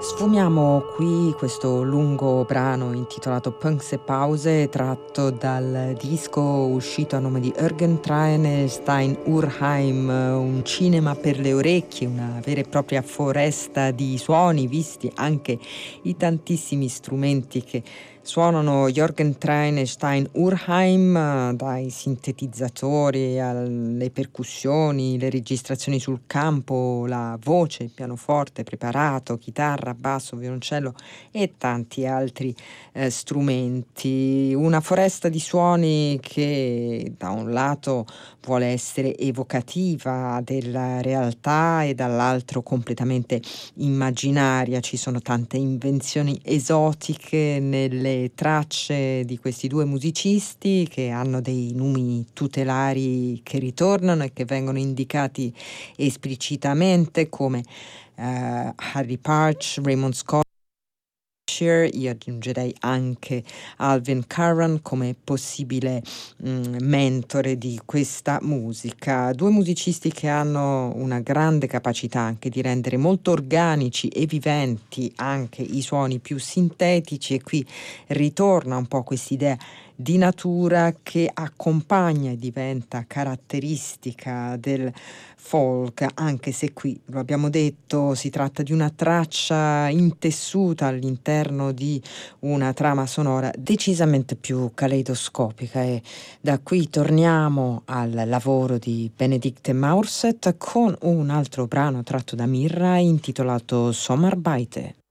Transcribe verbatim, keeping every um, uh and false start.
Sfumiamo qui questo lungo brano intitolato Punks e Pause, tratto dal disco uscito a nome di Jürgen Trainerstein Urheim, un cinema per le orecchie, una vera e propria foresta di suoni, visti anche i tantissimi strumenti che suonano Jürgen Trainerstein Urheim, dai sintetizzatori alle percussioni, le registrazioni sul campo, la voce, il pianoforte preparato, chitarra, basso, violoncello e tanti altri eh, strumenti. Una foresta di suoni che da un lato vuole essere evocativa della realtà e dall'altro completamente immaginaria. Ci sono tante invenzioni esotiche nelle tracce di questi due musicisti che hanno dei numi tutelari che ritornano e che vengono indicati esplicitamente come eh, Harry Parch, Raymond Scott. Io aggiungerei anche Alvin Curran come possibile mh, mentore di questa musica. Due musicisti che hanno una grande capacità anche di rendere molto organici e viventi anche i suoni più sintetici, e qui ritorna un po' quest'idea di natura che accompagna e diventa caratteristica del folk, anche se qui, lo abbiamo detto, si tratta di una traccia intessuta all'interno di una trama sonora decisamente più caleidoscopica. E da qui torniamo al lavoro di Benedikte Maurseth con un altro brano tratto da Mirra intitolato Sommarbeite.